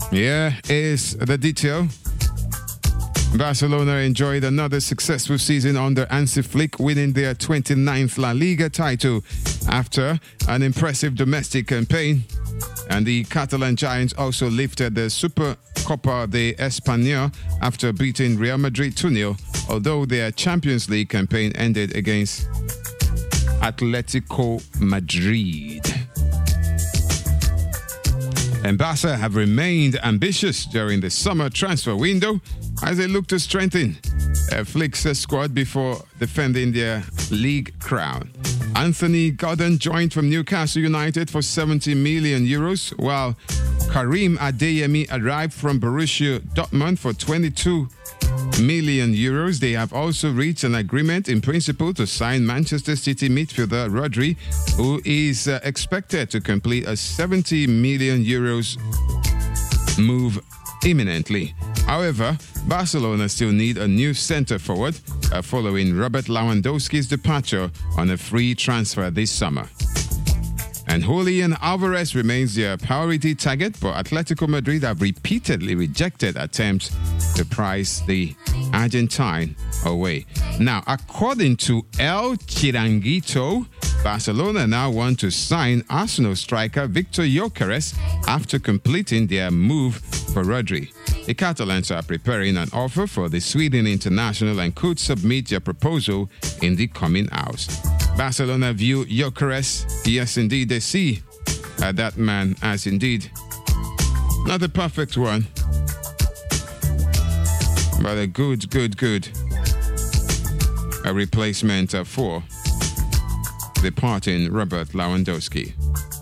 Here is the detail. Barcelona enjoyed another successful season under Hansi Flick, winning their 29th La Liga title after an impressive domestic campaign. And the Catalan Giants also lifted the Supercopa de España after beating Real Madrid 2-0, although their Champions League campaign ended against Atletico Madrid. And Barca have remained ambitious during the summer transfer window as they look to strengthen Flick's squad before defending their league crown. Anthony Gordon joined from Newcastle United for 70 million euros, while Karim Adeyemi arrived from Borussia Dortmund for 22 million euros. They have also reached an agreement in principle to sign Manchester City midfielder Rodri, who is expected to complete a 70 million euros move imminently. However, Barcelona still need a new centre forward following Robert Lewandowski's departure on a free transfer this summer. And Julian Alvarez remains their priority target, but Atletico Madrid have repeatedly rejected attempts to price the Argentine away. Now, according to El Chiringuito, Barcelona now want to sign Arsenal striker Victor Gyökeres after completing their move for Rodri. The Catalans are preparing an offer for the Sweden international and could submit their proposal in the coming hours. Barcelona view Gyökeres, yes indeed, they see that man as indeed not a perfect one, but a good a replacement for departing Robert Lewandowski.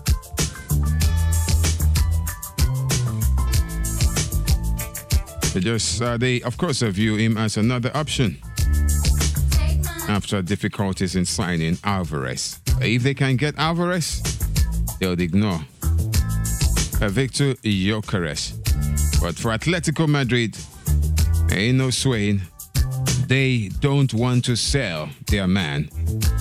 They of course view him as another option after difficulties in signing Alvarez. If they can get Alvarez, they'll ignore Victor Gyökeres. But for Atletico Madrid, ain't no swaying. They don't want to sell their man.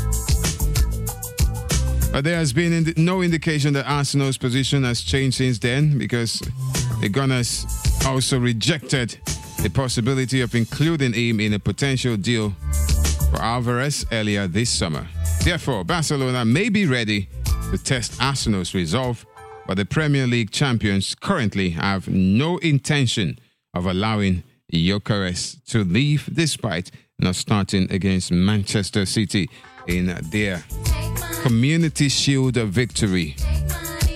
But there has been no indication that Arsenal's position has changed since then, because the Gunners also rejected the possibility of including him in a potential deal for Alvarez earlier this summer. Therefore, Barcelona may be ready to test Arsenal's resolve, but the Premier League champions currently have no intention of allowing Gyökeres to leave despite not starting against Manchester City in their Community Shield victory